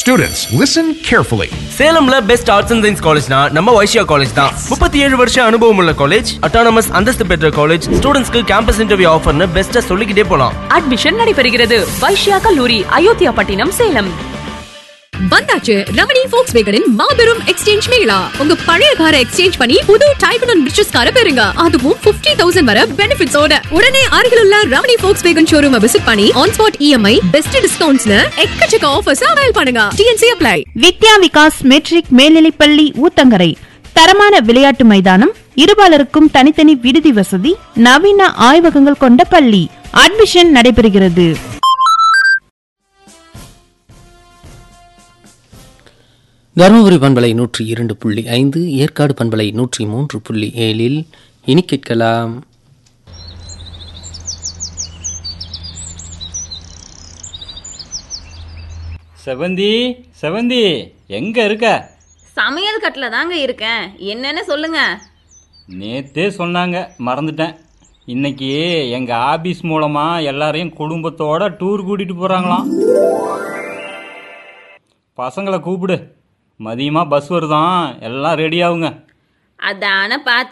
Students, listen carefully. சேலம்ல best arts and science காலேஜ்னா நம்ம Vaishya college தான். 37 வருஷம் அனுபவம் உள்ள காலேஜ், அட்டானமஸ் அந்தஸ்து பெற்ற காலேஜ், ஸ்டூடெண்ட்ஸ்க்கு கேம்பஸ் இன்டர்வியூ ஆஃபர்னு பெஸ்ட்டா சொல்லிக்கிட்டே போலாம். அட்மிஷன் நடைபெறுகிறது. வைஷ்யா கல்லூரி, அயோத்தியா பட்டினம், சேலம். வந்தாச்சு ரமணி Volkswagenன் மாபெரும் எக்ஸ்சேஞ்ச் மேளா. உங்க பழைய காரை எக்ஸ்சேஞ்ச் பண்ணி புது டைப் அண்ட் ரிச்சஸ் காரை பெறுங்க. அதுவும் 50,000 வரை பெனிஃபிட்ஸோட. உடனே அருகிலுள்ள ரமணி Volkswagen ஷோரூமை விசிட் பண்ணி ஆன் ஸ்பாட் EMI, பெஸ்ட் டிஸ்கவுண்ட்ஸ்ல எக்கச்சக்க ஆஃபர்ஸ் அவைல் பண்ணுங்க. TNC apply. வித்யா விகாஸ் மெட்ரிக் மேல்நிலைப்பள்ளி ஊத்தங்கரை. தரமான விளையாட்டு மைதானம், இருபாலருக்கும் தனித்தனி விடுதி வசதி, நவீன ஆய்வகங்கள் கொண்ட பள்ளி. அட்மிஷன் நடைபெறுகிறது. தருமபுரி பண்பலை 102.5, ஏற்காடு பண்பலை 103.7 இனி கேட்கலாம். செவந்தி எங்க இருக்க? சமையல் கட்டுல தாங்க இருக்கேன். என்னன்னு சொல்லுங்க. நேத்தே சொன்னாங்க, மறந்துட்டேன். இன்னைக்கு எங்க ஆபீஸ் மூலமா எல்லாரையும் குடும்பத்தோட டூர் கூட்டிட்டு போறாங்களாம். பசங்களை கூப்பிடு, மதியமா பஸ் வருதான், எல்லாம் ரெடி ஆகுங்க. அதான பார்த்து